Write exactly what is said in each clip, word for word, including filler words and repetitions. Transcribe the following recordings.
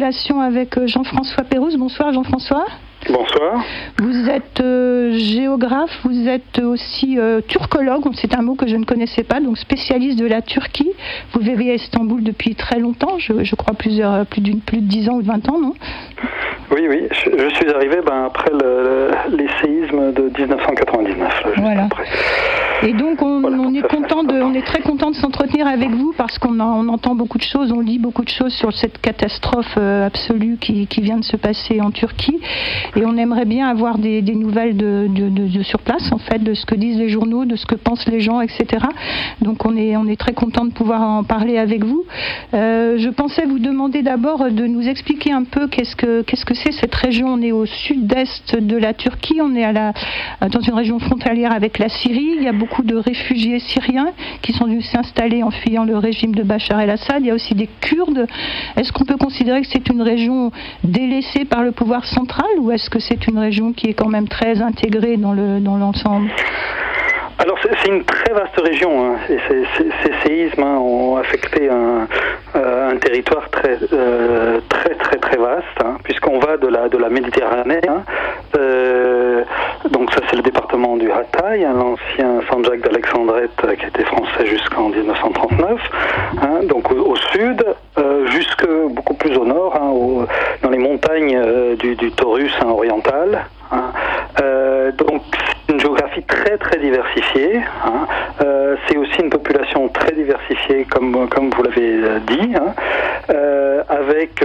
relation avec Jean-François Pérouse. Bonsoir Jean-François. Bonsoir. Vous êtes euh, géographe, vous êtes aussi euh, turcologue, c'est un mot que je ne connaissais pas, donc spécialiste de la Turquie. Vous vivez à Istanbul depuis très longtemps, je, je crois plusieurs, plus, d'une, plus de dix ans ou de vingt ans, non ? Oui, oui, je, je suis arrivé ben, après le, le, les séismes de dix-neuf cent quatre-vingt-dix-neuf. Là, voilà. Après. Et donc on, voilà, on, est content de, on est très content de s'entretenir avec vous parce qu'on en, on entend beaucoup de choses, on lit beaucoup de choses sur cette catastrophe euh, absolue qui, qui vient de se passer en Turquie. Et on aimerait bien avoir des, des nouvelles de, de, de, de sur place, en fait, de ce que disent les journaux, de ce que pensent les gens, et cetera. Donc on est, on est très content de pouvoir en parler avec vous. Euh, je pensais vous demander d'abord de nous expliquer un peu qu'est-ce que, qu'est-ce que c'est cette région. On est au sud-est de la Turquie, on est à la, dans une région frontalière avec la Syrie. Il y a beaucoup de réfugiés syriens qui sont venus s'installer en fuyant le régime de Bachar el-Assad. Il y a aussi des Kurdes. Est-ce qu'on peut considérer que c'est une région délaissée par le pouvoir central ou est-ce que c'est une région qui est quand même très intégrée dans, le, dans l'ensemble ? Alors c'est, c'est une très vaste région, hein, et c'est, c'est, ces séismes hein, ont affecté un, euh, un territoire très, euh, très très très vaste, hein, puisqu'on va de la de la Méditerranée, hein, euh, donc ça c'est le département du Hatay, hein, l'ancien Sanjak d'Alexandrette euh, qui était français jusqu'en dix-neuf cent trente-neuf, hein, donc au, au sud, euh, jusque beaucoup plus au nord, hein, au, dans les montagnes euh, du, du Taurus hein, oriental. Hein, euh, donc c'est une géographie très très diversifiée. Hein, euh, c'est aussi une population très diversifiée, comme comme vous l'avez dit, hein, euh, avec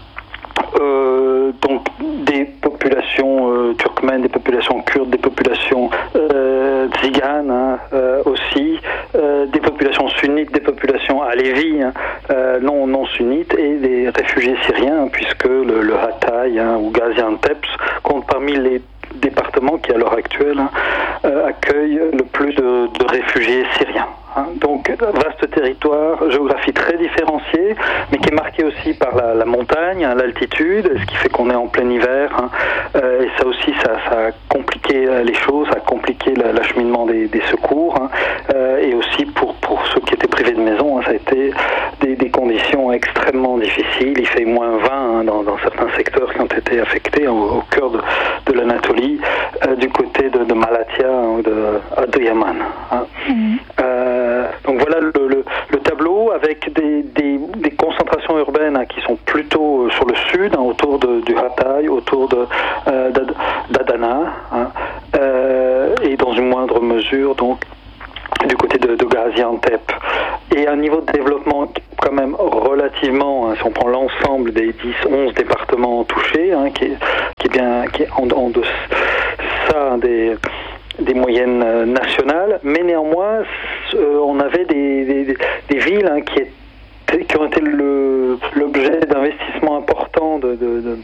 euh, donc des populations euh, turkmènes, des populations kurdes, des populations euh, tziganes hein, euh, aussi, euh, des populations sunnites, des populations alévis hein, euh, non non sunnites et des réfugiés syriens hein, puisque le, le Hatay hein, ou Gaziantep compte parmi les départements qui à l'heure actuelle hein, euh, accueillent le plus de, de réfugiés syriens. Hein. Donc vaste territoire, géographie très différenciée, mais qui est marquée aussi par la, la montagne, hein, l'altitude, ce qui fait qu'on est en plein hiver. Hein. Euh, et ça aussi, ça, ça a compliqué les choses, ça a compliqué la, l'acheminement des, des secours. Hein. Euh, et aussi pour, pour ceux qui étaient privés de maison, hein, ça a été des, des conditions extrêmement difficiles. Il fait moins vingt hein, dans, dans certains secteurs qui ont été affectés, au, au cœur de, de l'Anatolie, euh, du côté de, de Malatya ou de Adıyaman. Hein. Mmh. Euh, donc voilà le, le, le tableau avec des, des, des concentrations urbaines hein, qui sont plutôt sur le sud, hein, autour de, du Hatay, autour de, euh, d'Adana, hein, euh, et dans une moindre mesure donc du côté de, de Gaziantep. Et un niveau de développement quand même relativement, hein, si on prend l'ensemble des dix onze départements touchés, hein, qui, est, qui est bien qui est en, en deçà hein, des des moyennes nationales, mais néanmoins euh, on avait des, des, des villes hein, qui, étaient, qui ont été le, l'objet d'investissements importants de, de, de,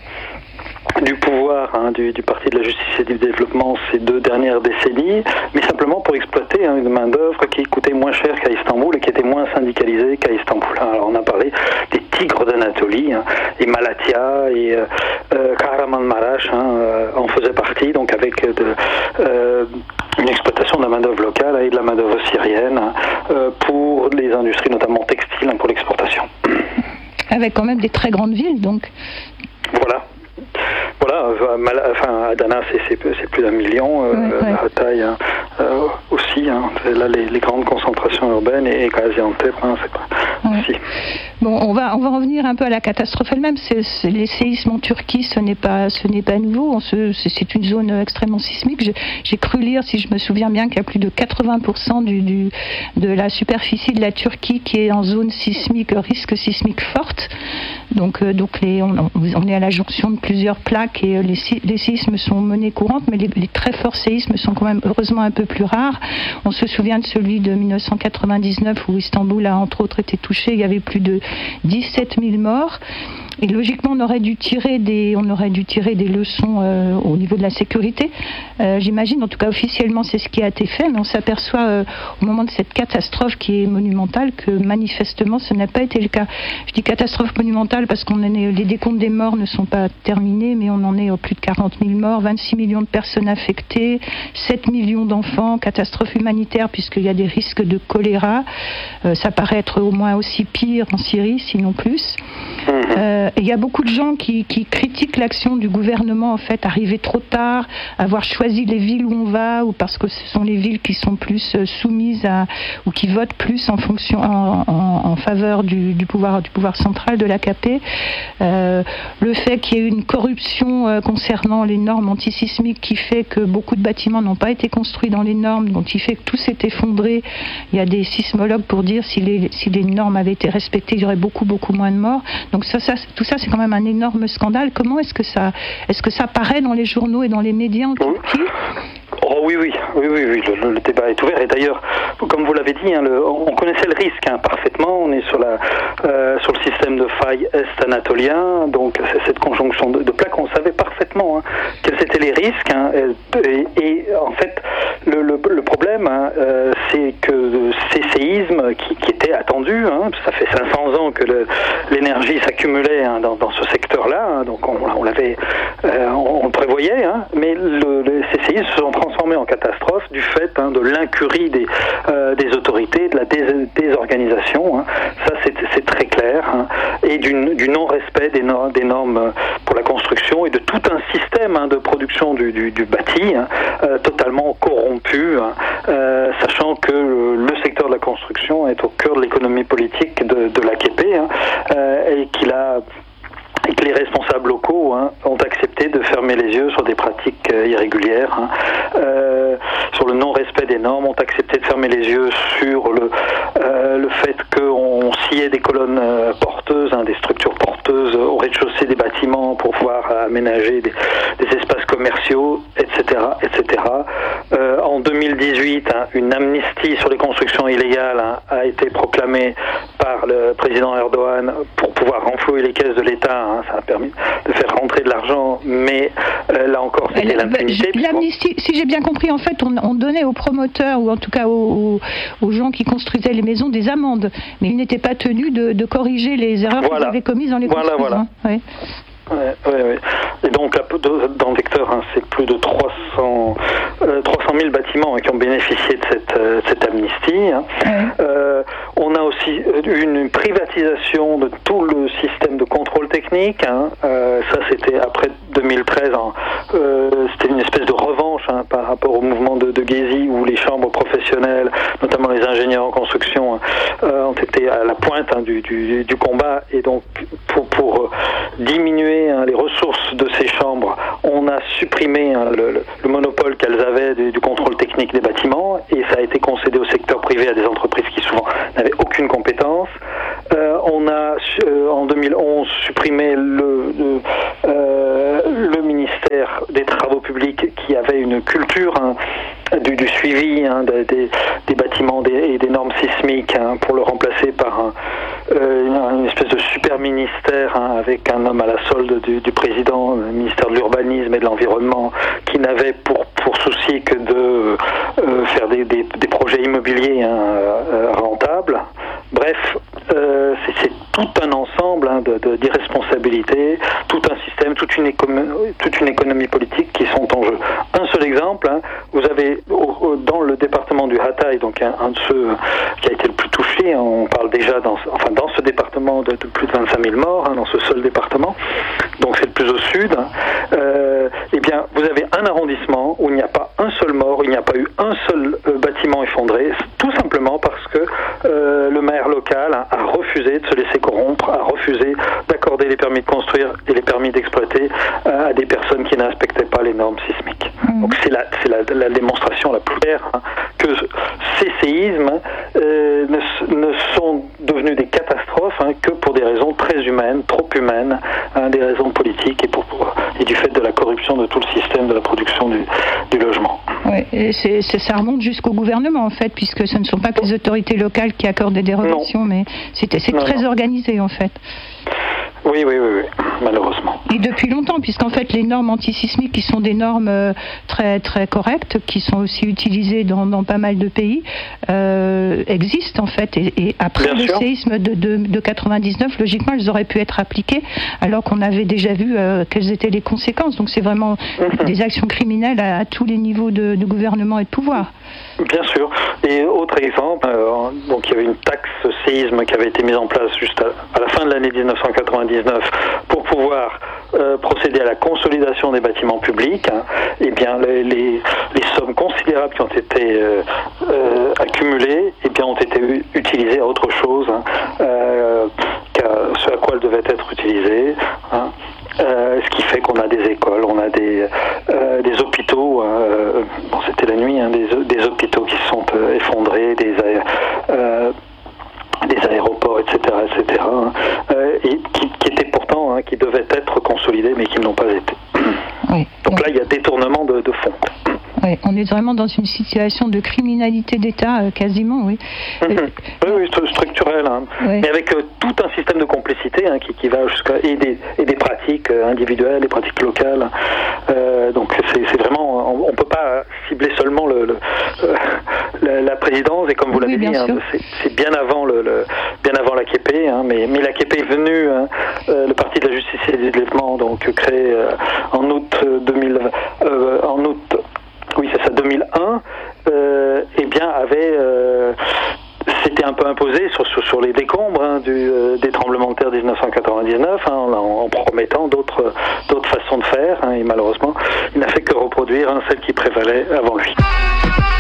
du pouvoir hein, du, du Parti de la Justice et du Développement ces deux dernières décennies, mais simplement pour exploiter hein, une main-d'œuvre qui coûtait moins cher qu'à Istanbul et qui était moins syndicalisée qu'à Istanbul. Alors on a parlé des tigres d'Anatolie, hein, et Malatya et euh, euh, Kahramanmaraş hein, euh, en faisaient partie, donc avec de, euh, une exploitation de la main-d'œuvre locale et de la main-d'œuvre syrienne hein, euh, pour les industries, notamment textiles, hein, pour l'exportation. Avec quand même des très grandes villes, donc. Voilà. Voilà, enfin, Adana c'est, c'est, c'est plus d'un million, euh, ouais, ouais. Hatay hein, euh, aussi, hein, c'est là les, les grandes concentrations urbaines et, et Gaziantep, hein, c'est pas ouais. aussi. Bon, on va on va revenir un peu à la catastrophe elle-même. C'est, c'est, les séismes en Turquie, ce n'est pas ce n'est pas nouveau. On se, c'est, c'est une zone extrêmement sismique. J'ai, j'ai cru lire, si je me souviens bien, qu'il y a plus de quatre-vingts pour cent du, du de la superficie de la Turquie qui est en zone sismique, risque sismique forte. Donc euh, donc les on, on est à la jonction de plusieurs plaques et les, les séismes sont monnaie courante, mais les, les très forts séismes sont quand même heureusement un peu plus rares. On se souvient de celui de dix-neuf cent quatre-vingt-dix-neuf où Istanbul a entre autres été touché. Il y avait plus de dix-sept mille morts. Et logiquement, on aurait dû tirer des, on aurait dû tirer des leçons euh, au niveau de la sécurité. Euh, j'imagine, en tout cas officiellement, c'est ce qui a été fait, mais on s'aperçoit euh, au moment de cette catastrophe qui est monumentale que manifestement, ce n'a pas été le cas. Je dis catastrophe monumentale parce qu'on est, les décomptes des morts ne sont pas terminés, mais on en est à plus de quarante mille morts, vingt-six millions de personnes affectées, sept millions d'enfants, catastrophe humanitaire puisqu'il y a des risques de choléra. Euh, ça paraît être au moins aussi pire en Syrie série, sinon plus. Euh, il y a beaucoup de gens qui, qui critiquent l'action du gouvernement, en fait, arriver trop tard, avoir choisi les villes où on va, ou parce que ce sont les villes qui sont plus soumises à, ou qui votent plus en fonction, en, en, en faveur du, du pouvoir, du pouvoir central de l'A K P. Euh, le fait qu'il y ait une corruption euh, concernant les normes antisismiques qui fait que beaucoup de bâtiments n'ont pas été construits dans les normes, donc qui fait que tout s'est effondré. Il y a des sismologues pour dire si les, si les normes avaient été respectées, il y aurait beaucoup, beaucoup moins de morts. Donc ça, ça, tout ça, c'est quand même un énorme scandale. Comment est-ce que ça, est-ce que ça paraît dans les journaux et dans les médias en Turquie ? Oh oui, oui, oui, oui, oui. Le, le débat est ouvert. Et d'ailleurs, comme vous l'avez dit, hein, le, on connaissait le risque hein, parfaitement. On est sur, la, euh, sur le système de faille est-anatolien, donc c'est cette conjonction de, de plaques. On savait parfaitement hein, quels étaient les risques. Hein, et, et en fait, le, le, le problème, hein, euh, c'est que ces séismes qui, qui étaient attendus, hein, ça fait cinq cents ans que le, l'énergie s'accumulait hein, dans, dans ce secteur-là, hein, donc on, on l'avait, euh, on, on le prévoyait, hein, mais le, le, ces séismes se sont transformés en catastrophe du fait hein, de l'incurie des, euh, des autorités, de la dés, désorganisation, hein, ça c'est, c'est très clair, hein, et du, du non-respect des, no, des normes pour la construction et de tout un système hein, de production du, du, du bâti hein, euh, totalement corrompu, hein, euh, sachant que le, le secteur de la construction est au cœur de l'économie politique de, de l'A K P hein, euh, et qu'il a et que les responsables locaux hein, ont accepté de fermer les yeux sur des pratiques euh, irrégulières, hein, euh, sur le non-respect des normes, ont accepté de fermer les yeux sur le, euh, le fait qu'on sciait des colonnes euh, porteuses, hein, des structures porteuses au rez-de-chaussée des bâtiments pour pouvoir aménager des, des espaces commerciaux, et cetera, et cetera. Euh, en deux mille dix-huit, hein, une amnistie sur les constructions illégales hein, a été proclamée par le président Erdogan pour pouvoir renflouer les caisses de l'État. Hein, ça a permis de faire rentrer de l'argent, mais euh, là encore, c'était la, l'impunité. L'amnistie, si j'ai bien compris, en fait, on, on donnait aux promoteurs, ou en tout cas aux, aux, aux gens qui construisaient les maisons, des amendes, mais ils n'étaient pas tenus de, de corriger les erreurs voilà. qu'ils avaient commises dans les voilà, constructions. Voilà. Ouais. Ouais, ouais, ouais. Et donc dans le vecteur, hein, c'est plus de trois cents mille bâtiments hein, qui ont bénéficié de cette, euh, cette amnistie. Hein. Ouais. Euh, on a aussi une privatisation de tout le système de contrôle technique. Hein. Euh, ça, c'était après deux mille treize. Hein. Euh, c'était une espèce de revanche hein, par rapport au mouvement de, de Gezi où les chambres professionnelles, notamment les ingénieurs en construction, hein, euh, ont été à la pointe hein, du, du, du combat. Et donc, pour, pour diminuer hein, les ressources de ces chambres, on a supprimé hein, le, le, le monopole qu'elles avaient du, du contrôle technique des bâtiments et ça a été concédé au secteur privé à des entreprises qui souvent n'avaient aucune compétence. Euh, on a euh, en deux mille onze supprimé le, le, euh, le ministère des Travaux publics qui avait une culture hein, du, du suivi hein, des, des, des bâtiments des, et des normes sismiques hein, pour le remplacer par un, euh, une, une espèce de super ministère hein, avec un homme à la solde du, du président, le ministère de l'urbanisme et de l'environnement, qui n'avait pour, pour souci que de euh, faire des, des, des projets immobiliers hein, euh, rentables. Bref, euh, c'est, c'est tout un ensemble hein, de, de, d'irresponsabilités, tout un système, toute une, économie, toute une économie politique qui sont en jeu. Un seul exemple, hein, vous avez au, au, dans le département du Hatay, donc un, un de ceux qui a été le plus touché, hein, on parle déjà dans, enfin, dans ce département de, de plus de vingt-cinq mille morts, hein, dans ce seul département, donc c'est le plus au sud, hein, euh, eh bien vous avez un arrondissement où il n'y a pas un seul mort, il n'y a pas eu un seul euh, bâtiment effondré, tout simplement parce que euh, le maire local hein, a refusé de se laisser corrompre, a refusé d'accorder les permis de construire et les permis d'exploiter euh, à des personnes qui ne respectaient pas les normes sismiques. Mmh. Donc c'est la, c'est la, la démonstration la plus claire hein, que ces séismes euh, ne, ne sont devenus des catastrophes hein, que pour des raisons très humaines, trop humaines, hein, des raisons politiques et, pour, pour, et du fait de la corruption de tout le système de la production du, du logement. Oui, et c'est, c'est, ça remonte jusqu'au gouvernement en fait, puisque ce ne sont pas que les autorités locales qui accordent des dérogations, non. mais c'est, c'est non, très non. organisé en fait. Oui, oui, oui, oui, malheureusement. Et depuis longtemps, puisqu'en fait les normes antisismiques, qui sont des normes euh, très très correctes, qui sont aussi utilisées dans, dans pas mal de pays, euh, existent en fait. Et, et après Bien le sûr. séisme de, de, de quatre-vingt-dix-neuf, logiquement, elles auraient pu être appliquées, alors qu'on avait déjà vu euh, quelles étaient les conséquences. Donc c'est vraiment mm-hmm. des actions criminelles à, à tous les niveaux de, de gouvernement et de pouvoir. Bien sûr. Et autre exemple, euh, donc il y avait une taxe séisme qui avait été mise en place juste à, à la fin de l'année dix-neuf cent quatre-vingt-dix-neuf pour pouvoir euh, procéder à la consolidation des bâtiments publics. Hein. Et bien les, les, les sommes considérables qui ont été euh, euh, accumulées, et bien ont été utilisées à autre chose hein, euh, qu'à ce à quoi elles devaient être utilisées. Hein. Euh, ce qui fait qu'on a des écoles, on a des, euh, des hôpitaux, euh, bon c'était la nuit, hein, des, des hôpitaux qui se sont euh, effondrés, des, aé- euh, des aéroports, et cetera, et cetera, hein, euh, et qui, qui étaient pourtant, hein, qui devaient être consolidés, mais qui ne l'ont pas été. Oui. Donc là, il y a détournement de, de fonds. Oui, on est vraiment dans une situation de criminalité d'État, euh, quasiment, oui. Mmh. Oui, oui, structurel, hein. Oui. Mais avec euh, tout un système de complicité hein, qui, qui va jusqu'à et des, et des pratiques euh, individuelles, des pratiques locales. Euh, donc c'est, c'est vraiment, on, on peut pas cibler seulement le, le euh, la, la présidence. Et comme vous l'avez oui, dit, hein, c'est, c'est bien avant le, le bien avant l'A K P, hein, mais mais l'A K P est venu, hein, euh, le Parti de la Justice et du Développement, donc créé euh, en août deux mille, euh, en août. Oui, c'est ça, deux mille un, euh, eh bien, avait, euh, s'était un peu imposé sur, sur, sur les décombres hein, du, euh, des tremblements de terre dix-neuf cent quatre-vingt-dix-neuf, hein, en, en promettant d'autres, d'autres façons de faire, hein, et malheureusement, il n'a fait que reproduire hein, celles qui prévalaient avant lui.